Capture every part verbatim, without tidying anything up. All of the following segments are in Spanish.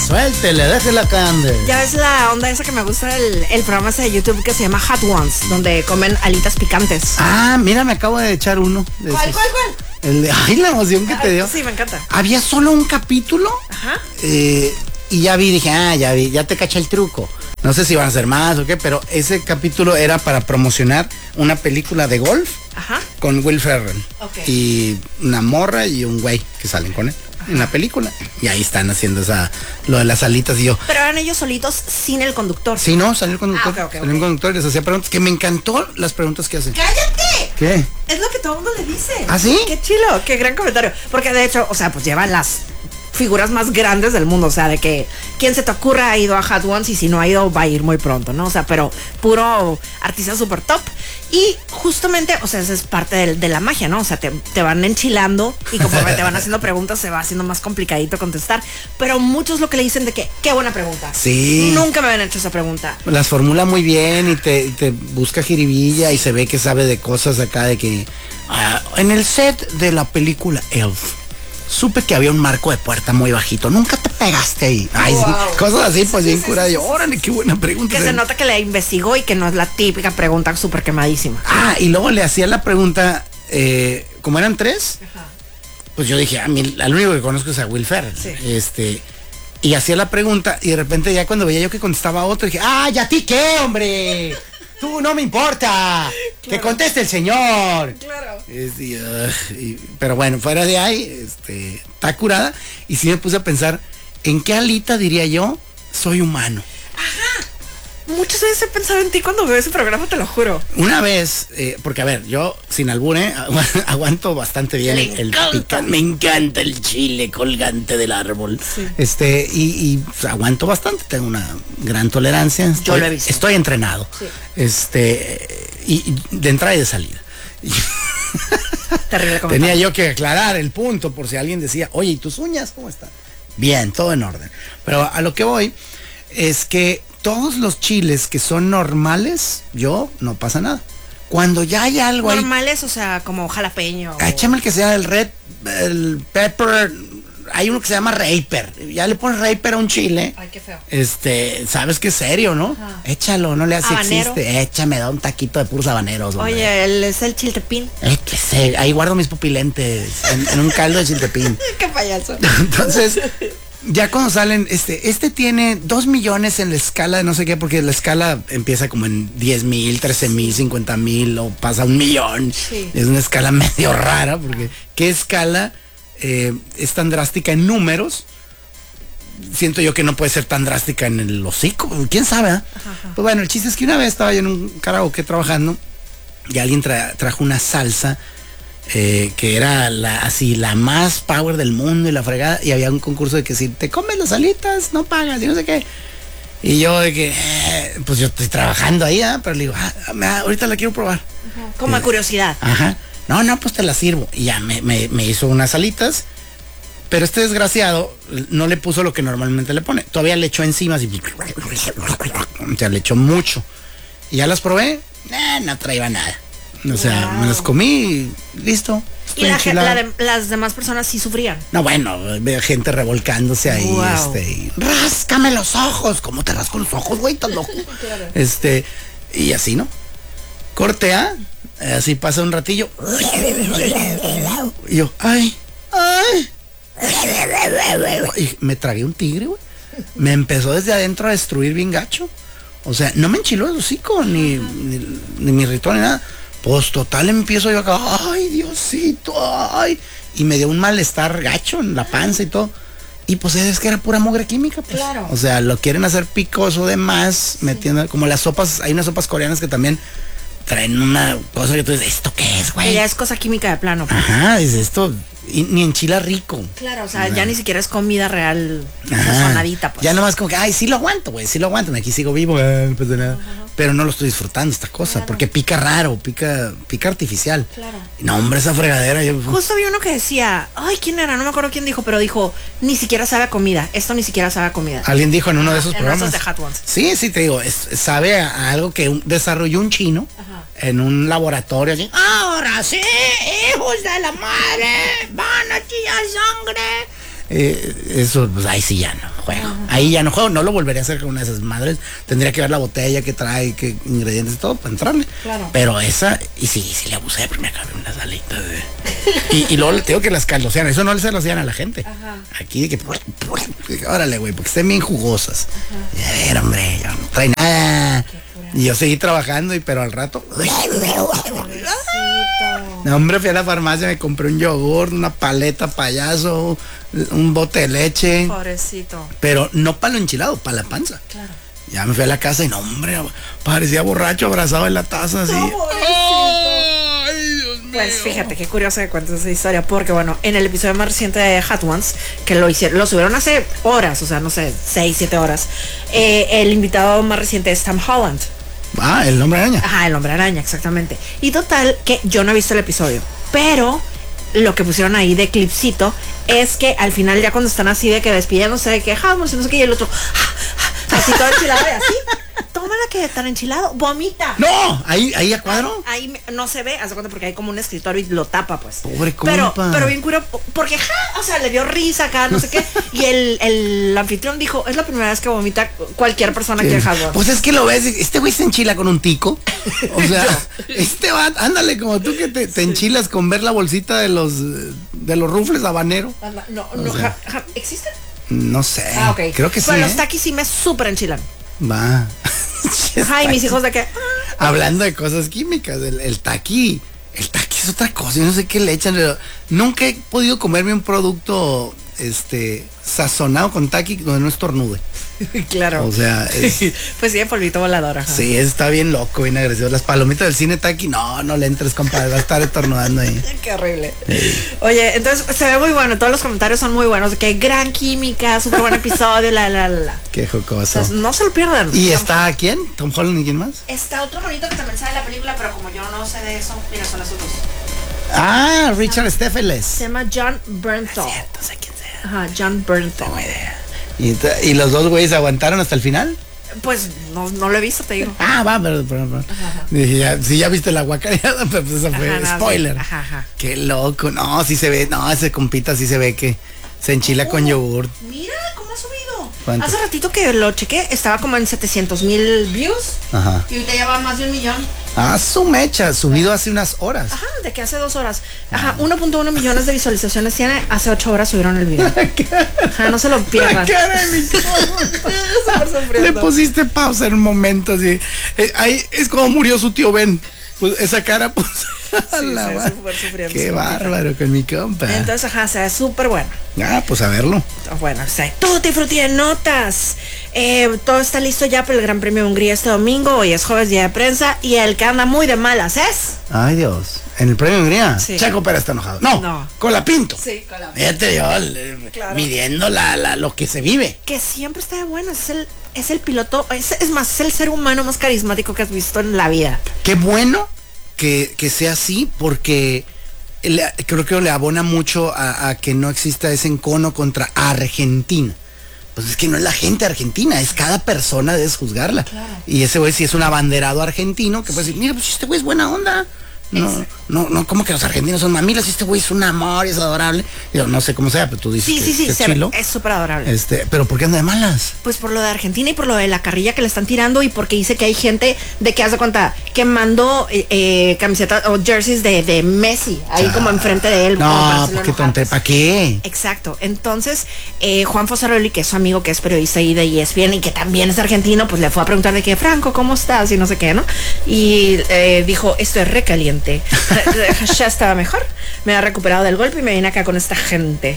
Suéltele, déjela cande. Ya ves la onda esa que me gusta el, el programa ese de YouTube que se llama Hot Ones, donde comen alitas picantes. Ah, mira, me acabo de echar uno. De ¿Cuál, esos. cuál, cuál? El de, ay, la emoción que Ay, te dio. Sí, me encanta. Había solo un capítulo. Ajá. Eh, y ya vi, dije, ah, ya vi, ya te caché el truco. No sé si van a hacer más o qué, pero ese capítulo era para promocionar una película de golf. Ajá. Con Will Ferrell. Ok. Y una morra y un güey que salen con él. En la película. Y ahí están haciendo esa, lo de las alitas y yo. Pero eran ellos solitos sin el conductor. Sí, no, salió el conductor. Ah, ok, ok, salió el ok. conductor y les hacía preguntas que me encantó las preguntas que hacen. ¡Cállate! ¿Qué? Es lo que todo el mundo le dice. ¿Ah, sí? Qué chilo, qué gran comentario. Porque de hecho, o sea, pues llevan las figuras más grandes del mundo. O sea, de que quien se te ocurra ha ido a Hot Ones y si no ha ido va a ir muy pronto, ¿no? O sea, pero puro artista super top. Y justamente, o sea, esa es parte de, de la magia, ¿no? O sea, te, te van enchilando y conforme te van haciendo preguntas se va haciendo más complicadito contestar. Pero muchos lo que le dicen de que, qué buena pregunta. Sí. Nunca me habían hecho esa pregunta. Las formula muy bien y te, te busca jiribilla y se ve que sabe de cosas acá de que... ah, en el set de la película Elf, supe que había un marco de puerta muy bajito. Nunca te pegaste ahí. Ay, sí, Wow. cosas así, pues Sí, bien sí, curada. sí, Yo, sí, órale, qué buena pregunta. Que se nota que le investigó y que no es la típica pregunta súper quemadísima. Ah, y luego le hacía la pregunta, eh, como eran tres, Ajá. pues yo dije, a mí, al único que conozco es a Will Ferrell. Sí. Este, y hacía la pregunta, y de repente ya cuando veía yo que contestaba otro, dije, ¡ah, ya a ti qué, hombre! Tú no me importa. Que Claro. conteste el señor. Claro. Es, y, uh, y- pero bueno, fuera de ahí, este, está curada. Y sí me puse a pensar, ¿en qué alita diría yo soy humano? Muchas veces he pensado en ti cuando veo ese programa, te lo juro. Una vez, eh, porque a ver, yo sin albure agu- aguanto bastante bien Le el, el encanta. picante. Me encanta el chile colgante del árbol. Sí. Este, y, y, pues, aguanto bastante, tengo una gran tolerancia. Estoy, lo he visto. Estoy entrenado. Sí. Este, y, y de entrada y de salida. Terrible comentario. Tenía yo que aclarar el punto por si alguien decía, oye, ¿y tus uñas cómo están? Bien, todo en orden. Pero a lo que voy es que todos los chiles que son normales, yo no pasa nada. Cuando ya hay algo ahí, Normales, o sea, como jalapeño. ah, échame el que sea el red, el pepper, hay uno que se llama Reaper. Ya le pones Reaper a un chile. Ay, qué feo. Este, sabes que es serio, ¿no? Ajá. Échalo, no le hace Habanero. existe. Échame, da un taquito de puros habaneros. hombre. Oye, él es el chiltepín. Eh, que sé, ahí guardo mis pupilentes en, en un caldo de chiltepín. Qué payaso. Entonces, ya cuando salen, este, este tiene dos millones en la escala de no sé qué, porque la escala empieza como en diez mil, trece mil, cincuenta mil, o pasa un millón. Sí. Es una escala medio rara, porque ¿qué escala eh, es tan drástica en números? Siento yo que no puede ser tan drástica en el hocico, quién sabe, ¿eh? Pues bueno, el chiste es que una vez estaba yo en un karaoke trabajando y alguien tra- trajo una salsa eh, que era la, así la más power del mundo y la fregada, y había un concurso de que si te comes las alitas no pagas y no sé qué. Y yo de que eh, pues yo estoy trabajando ahí, ¿eh? Pero le digo, ah, me- ahorita la quiero probar. Como a curiosidad. Ajá. No, no, pues te la sirvo. Y ya me, me, me hizo unas alitas. Pero este desgraciado no le puso lo que normalmente le pone. Todavía le echó encima así. O sea, le echó mucho. Y ya las probé. Eh, no traía nada. O sea, Wow. me las comí y listo. Y Estoy la, ge- enchilado. la de- las demás personas sí sufrían. No, bueno, veo gente revolcándose ahí, Wow. este, y, ráscame los ojos. ¿Cómo te rasco los ojos, güey? ¿Estás loco? Este, y así, ¿no? Cortea, eh, así pasa un ratillo. Y yo, ay, ay. Y me tragué un tigre, güey. Me empezó desde adentro a destruir bien gacho. O sea, no me enchiló el hocico, ni, ni, ni me irritó, ni nada. Pues total empiezo yo acá, ay, Diosito, ay. Y me dio un malestar gacho en la panza y todo. Y pues es que era pura mugre química, pues. Claro. O sea, lo quieren hacer picoso de más, metiendo, como las sopas, hay unas sopas coreanas que también traen una cosa que tú dices, ¿esto qué es, güey? Ella es cosa química de plano. Ajá, dice esto, y, ni enchila rico. Claro, o sea, ya ni siquiera es comida real Ajá. sazonadita, pues. Ya nomás como que, ay, sí lo aguanto, güey, sí lo aguanto, aquí sigo vivo, eh, no pasa nada. Pero no lo estoy disfrutando esta cosa, Claro. porque pica raro, pica, pica artificial. Claro. No, hombre, esa fregadera, yo, Justo vi uno que decía, ay, ¿quién era? No me acuerdo quién dijo, pero dijo, ni siquiera sabe a comida. Esto ni siquiera sabe a comida. alguien dijo en uno de esos En programas. esos de Hot Ones. Sí, sí, te digo, es- sabe a, a algo que un- desarrolló un chino Ajá. en un laboratorio así. Ahora sí, hijos de la madre, van a chillar sangre. Eh, eso, pues ahí sí ya no juego. Ahí Ahí ya no juego, no lo volvería a hacer con una de esas madres. Tendría que ver la botella que trae, qué ingredientes y todo para entrarle. Claro. Pero esa, y sí, sí le abusé, pero me acabé unas alitas de... Y, y luego le tengo que las caldosean, eso no se lo hacían a la gente. Ajá. Aquí de que... Órale, güey, porque estén bien jugosas. Y a ver, hombre, yo no trae nada. Y yo seguí trabajando, y pero al rato... No, hombre, fui a la farmacia, me compré un yogur, una paleta payaso, un bote de leche. Pobrecito. Pero no para lo enchilado, para la panza. Claro. Ya me fui a la casa y no, hombre, parecía borracho abrazado en la taza así. No, ¡ay, Dios mío! Pues fíjate, qué curioso que cuentes esa historia, porque bueno, en el episodio más reciente de Hot Ones, que lo hicieron, lo subieron hace horas, o sea, no sé, seis, siete horas, eh, el invitado más reciente es Tom Holland. Ah, el hombre araña. Ajá, el hombre araña, exactamente. Y total, que yo no he visto el episodio, pero lo que pusieron ahí de clipcito es que al final ya cuando están así de que despidiéndose de que Howard, no sé qué, y el otro así todo enchilado y así, tómala que tan enchilado, vomita. No, ahí, ahí a cuadro. Ahí me- no se ve, haz de cuenta porque hay como un escritorio y lo tapa, pues. Pobre Pero, compa. pero bien curioso, porque ja, o sea, le dio risa acá, no sé qué. Y el, el anfitrión dijo, es la primera vez que vomita cualquier persona que deja algo. Pues es que lo ves, este güey se enchila con un tico. O sea, este va, ándale como tú que te, te enchilas con ver la bolsita de los eh, de los rufles habanero. No, no, O sea, ja- ja- ¿existen? No sé. Ah, ok. Creo que sí. Pero ¿eh? los taquis sí me súper enchilan. Va. Ajá, y mis hijos de que... Hablando de cosas químicas, el, el taqui, el taqui es otra cosa, yo no sé qué le echan, pero nunca he podido comerme un producto este sazonado con taqui donde no estornude. Claro. O sea, es- Pues sí, de polvito volador, ajá. sí, está bien loco, bien agresivo. Las palomitas del cine taqui, no, no le entres, compadre, va a estar estornudando ahí. Qué horrible. Oye, entonces se ve muy bueno, todos los comentarios son muy buenos, de que gran química, súper buen episodio, la, la, la, la. Qué jocoso. Entonces, no se lo pierdan. ¿Y está quién? ¿Tom Holland y quién más? Está otro bonito que también sale en la película, pero como yo no sé de eso, mira, son esos dos. Ah, Richard Steffels. Se llama John Bernthal. No sé quién sea. Ajá, John Bernthal. No idea. ¿Y, t- y los dos güeyes aguantaron hasta el final? Pues no, no lo he visto, te digo. Ah, va, pero, pero, pero. Dije, ya, si ya viste la guacareada, pero pues eso fue Ajá, nada, spoiler. Ajá, ajá. Qué loco. No, sí se ve, no, ese compita sí se ve que se enchila con yogur. Mira cómo ha subido. ¿Cuánto? Hace ratito que lo chequé, estaba como en setecientos mil views. Ajá. Y ahorita ya va más de un millón. Ah, su mecha, subido hace unas horas. Ajá, de que hace dos horas. Ajá, uno punto uno millones de visualizaciones tiene. Hace ocho horas subieron el video. Ajá, no se lo pierdan. La cara de mi Súper sufriendo. Le pusiste pausa en un momento así. Eh, ahí es como murió su tío Ben. Pues esa cara, pues. a la sí, madre. súper sufriendo, Qué súper bárbaro con mi compa. Entonces, ajá, se ve súper bueno. Ah, pues a verlo. Bueno, o sea, Tutti Frutti de notas. Eh, todo está listo ya para el Gran Premio de Hungría este domingo. Hoy es jueves, día de prensa. Y el que anda muy de malas es... Ay, Dios. ¿En el premio de Hungría? Sí. Checo Pérez está enojado. No, No. con la Pinto. Sí, con la- Fíjate, yo, le- Claro. midiendo la, la, lo que se vive. Que siempre está de bueno. Es el, es el piloto, es, es más, es el ser humano más carismático que has visto en la vida. Qué bueno que, que sea así, porque le- creo que le abona mucho a, a que no exista ese encono contra Argentina. Pues es que no es la gente argentina, es cada persona, debes juzgarla. Claro. Y ese güey si es un abanderado argentino, que puede decir, mira, pues este güey es buena onda. No, no, no, como que los argentinos son mamilas, este güey es un amor, es adorable. Yo no sé cómo sea, pero tú dices Sí, que, sí, sí, que es se ve- chilo. es súper adorable. Este, pero ¿por qué anda de malas? Pues por lo de Argentina y por lo de la carrilla que le están tirando y porque dice que hay gente de que hace cuenta que mandó eh, eh, camisetas o jerseys de, de Messi ahí Ah, como enfrente de él. como para No, hacerlo ¿por qué enojar, tonte? pues. ¿Para qué? Exacto. Entonces, eh, Juan Fosaroli, que es su amigo, que es periodista ahí de E S P N y que también es argentino, pues le fue a preguntar de que, Franco, ¿cómo estás? Y no sé qué, ¿no? Y eh, dijo, esto es recaliente. Ya estaba mejor. Me ha recuperado del golpe y me vine acá con esta gente.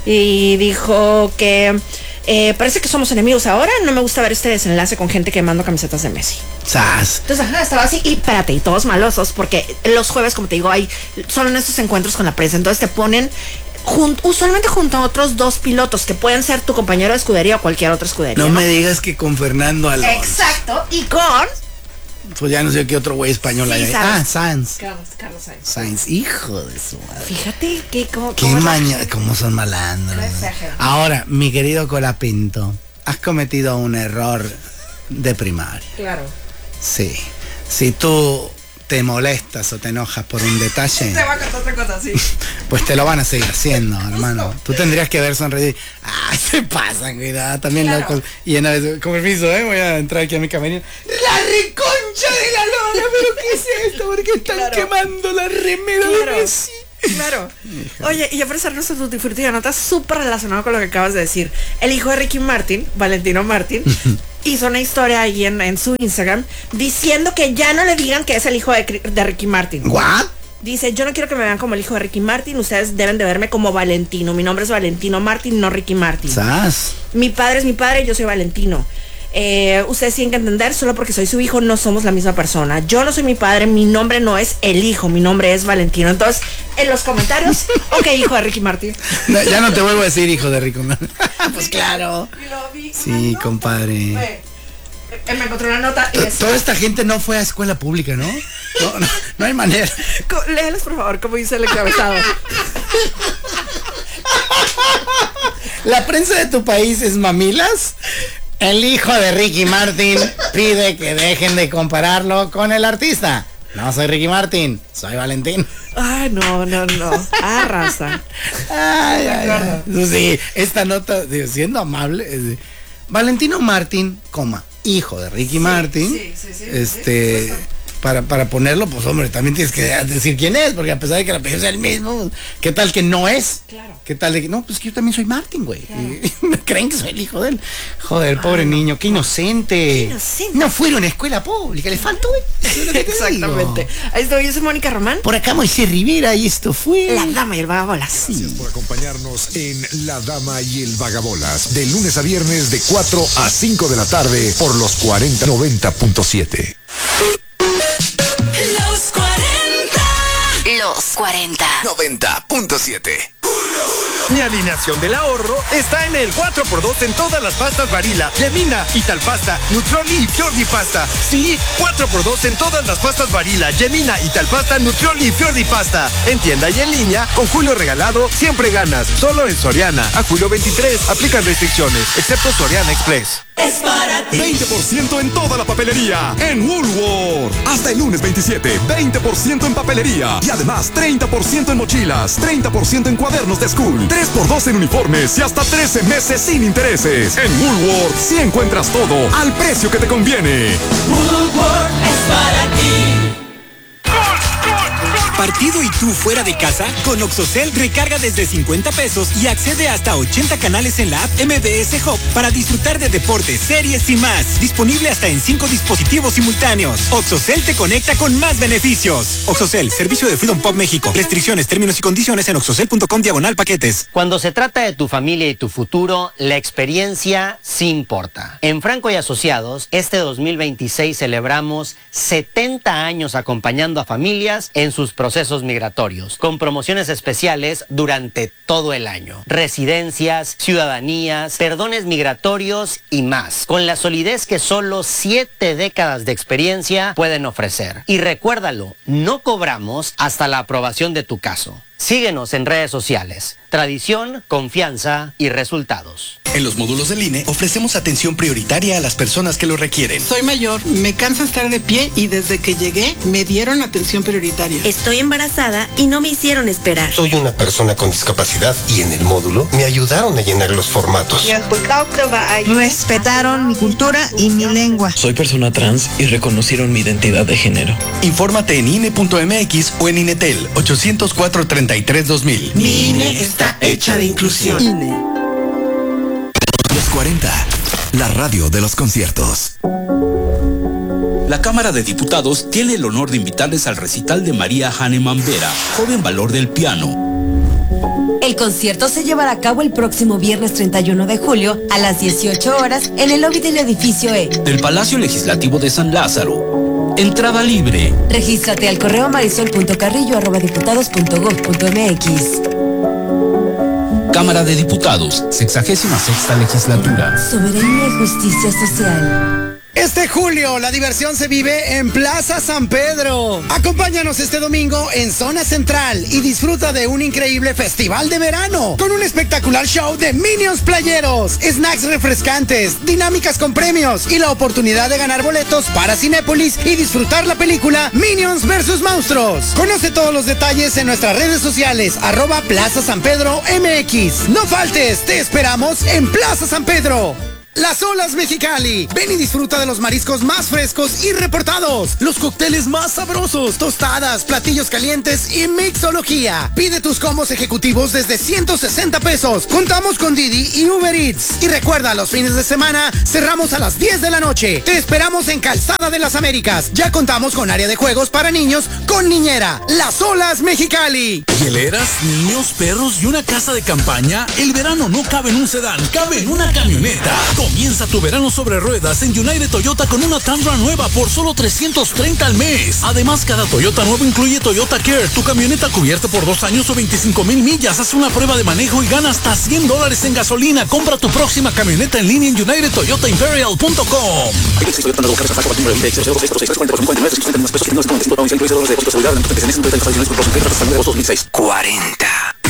Y dijo que eh, parece que somos enemigos ahora. No me gusta ver este desenlace con gente quemando camisetas de Messi. Sas. Entonces, ajá, estaba así, y espérate, y todos malosos, porque los jueves, como te digo, hay, son estos encuentros con la prensa, entonces te ponen jun- usualmente junto a otros dos pilotos, que pueden ser tu compañero de escudería o cualquier otra escudería. No me digas que con Fernando Alonso. Exacto, y con... Pues ya no sé qué otro güey español Sí, hay. ahí. Sainz. Ah, Sainz. Carlos, Carlos Sainz. Sainz, hijo de su madre. Fíjate que como... Qué maña, cómo son malandros. Qué exagero. Ahora, mi querido Colapinto, has cometido un error de primaria. Claro. Sí. Si tú te molestas o te enojas por un detalle, Te va a contar otra cosa, sí. pues te lo van a seguir haciendo, hermano. Tú tendrías que ver sonreír. Ah, se pasan, cuidado, también Claro. locos. Y en vez, con permiso, ¿eh? Voy a entrar aquí a mi camerino. ¡La reconcha de la lona! ¿Pero qué es esto? ¿Por qué están Claro. quemando la remera Claro. de Messi? Claro. Oye, y ofrecernos a Tutti Frutti de nota súper relacionado con lo que acabas de decir. El hijo de Ricky Martin, Valentino Martin, hizo una historia ahí en, en su Instagram diciendo que ya no le digan que es el hijo de, Cri- de Ricky Martin. ¿What? Dice, yo no quiero que me vean como el hijo de Ricky Martin, ustedes deben de verme como Valentino. Mi nombre es Valentino Martin, no Ricky Martin. ¿Sabes? Mi padre es mi padre y yo soy Valentino. Eh, ustedes tienen que entender, solo porque soy su hijo no somos la misma persona. Yo no soy mi padre, mi nombre no es el hijo, mi nombre es Valentino. Entonces, en los comentarios, ok, hijo de Ricky Martin. No, ya no te vuelvo a decir hijo de Rico. Pues claro. Y lo vi, Sí, una nota, compadre. fue, eh, Me encontré una nota y decía, Toda esta gente no fue a escuela pública, ¿no? No, no, no hay manera. co- léeles por favor, como dice el encabezado. La prensa de tu país es mamilas. El hijo de Ricky Martin pide que dejen de compararlo con el artista. No soy Ricky Martin, soy Valentín. Ay, no, no, no. Arrasa. Ay, ay, ay. Eso sí, esta nota, digo, siendo amable, es de, Valentino Martin, coma, hijo de Ricky Martin. sí, sí, sí, este, sí, para, para ponerlo, pues hombre, también tienes que decir quién es, porque a pesar de que el apellido sea el mismo, ¿qué tal que no es? Claro. ¿Qué tal de que no? Pues que yo también soy Martin, güey. Y me creen que soy el hijo de él. Joder, pobre niño, qué inocente. inocente. No fueron a escuela pública, le faltó, güey. Eso es lo que te Exactamente. digo. Ahí estoy, yo soy Mónica Román. Por acá Moisés Rivera y esto fue. La dama y el vagabolas. Gracias por acompañarnos en La Dama y el Vagabolas, de lunes a viernes de cuatro a cinco de la tarde por los cuarenta noventa punto siete. Los cuarenta. Los cuarenta. noventa punto siete. Mi alineación del ahorro está en el cuatro por dos en todas las pastas Barilla, Yemina, Italpasta, Nutrioli y Fiordi Pasta. Sí, cuatro por dos en todas las pastas Barilla, Yemina, Italpasta, Nutrioli y Fiordi Pasta. En tienda y en línea, con Julio Regalado, siempre ganas. Solo en Soriana. A julio veintitrés, aplican restricciones, excepto Soriana Express. Es para ti. veinte por ciento en toda la papelería en Woolworth. Hasta el lunes veintisiete, veinte por ciento en papelería. Y además treinta por ciento en mochilas, treinta por ciento en cuadernos de school, tres por dos en uniformes y hasta trece meses sin intereses. En Woolworth sí encuentras todo al precio que te conviene. Woolworth es para ti. ¿Partido y tú fuera de casa? Con Oxocel recarga desde cincuenta pesos y accede hasta ochenta canales en la app M B S Hub para disfrutar de deportes, series y más. Disponible hasta en cinco dispositivos simultáneos. Oxocel te conecta con más beneficios. Oxocel, servicio de Freedom Pop México. Restricciones, términos y condiciones en oxocel punto com diagonal paquetes. Cuando se trata de tu familia y tu futuro, la experiencia sí importa. En Franco y Asociados, este dos mil veintiséis celebramos setenta años acompañando a familias en sus procesos migratorios, con promociones especiales durante todo el año. Residencias, ciudadanías, perdones migratorios y más, con la solidez que solo siete décadas de experiencia pueden ofrecer. Y recuérdalo, no cobramos hasta la aprobación de tu caso. Síguenos en redes sociales. Tradición, confianza y resultados. En los módulos del I N E ofrecemos atención prioritaria a las personas que lo requieren. Soy mayor, me cansa estar de pie y desde que llegué me dieron atención prioritaria. Estoy embarazada y no me hicieron esperar. Soy una persona con discapacidad y en el módulo me ayudaron a llenar los formatos. Respetaron mi cultura y mi lengua. Soy persona trans y reconocieron mi identidad de género. Infórmate en I N E punto M X o en INETEL ochocientos cuatro treinta y tres dos mil. Mi I N E está hecha de inclusión. I N E. Los cuarenta, la radio de los conciertos. La Cámara de Diputados tiene el honor de invitarles al recital de María Hahnemann Vera, joven valor del piano. El concierto se llevará a cabo el próximo viernes treinta y uno de julio a las dieciocho horas en el lobby del edificio E del Palacio Legislativo de San Lázaro. Entrada libre. Regístrate al correo marisol punto carrillo arroba diputados punto gob punto mx. Cámara de Diputados, sexagésima sexta legislatura. Soberanía y justicia social. Este julio la diversión se vive en Plaza San Pedro. Acompáñanos este domingo en Zona Central y disfruta de un increíble festival de verano con un espectacular show de Minions playeros, snacks refrescantes, dinámicas con premios y la oportunidad de ganar boletos para Cinépolis y disfrutar la película Minions versus Monstruos. Conoce todos los detalles en nuestras redes sociales, arroba Plaza San Pedro M X. No faltes, te esperamos en Plaza San Pedro. Las Olas Mexicali. Ven y disfruta de los mariscos más frescos y reportados, los cócteles más sabrosos, tostadas, platillos calientes y mixología. Pide tus combos ejecutivos desde ciento sesenta pesos. Contamos con Didi y Uber Eats. Y recuerda, los fines de semana cerramos a las diez de la noche. Te esperamos en Calzada de las Américas. Ya contamos con área de juegos para niños con niñera. Las Olas Mexicali. ¿Hieleras, niños, perros y una casa de campaña? El verano no cabe en un sedán, cabe en una camioneta. Comienza tu verano sobre ruedas en United Toyota con una Tundra nueva por solo trescientos treinta al mes. Además, cada Toyota nuevo incluye Toyota Care, tu camioneta cubierta por dos años o veinticinco mil millas. Haz una prueba de manejo y gana hasta cien dólares en gasolina. Compra tu próxima camioneta en línea en united toyota imperial punto com. cuarenta